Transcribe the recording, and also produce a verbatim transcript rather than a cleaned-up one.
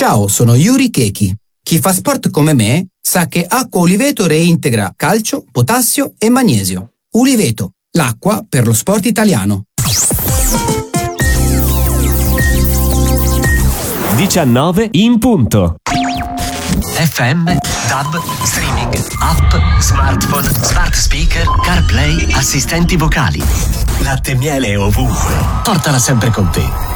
Ciao, sono Yuri Keiki. Chi fa sport come me sa che Acqua Uliveto reintegra calcio, potassio e magnesio. Uliveto, l'acqua per lo sport italiano. diciannove in punto. F M, D A B, streaming, app, smartphone, smart speaker, CarPlay, assistenti vocali. Latte e miele ovunque. Portala sempre con te.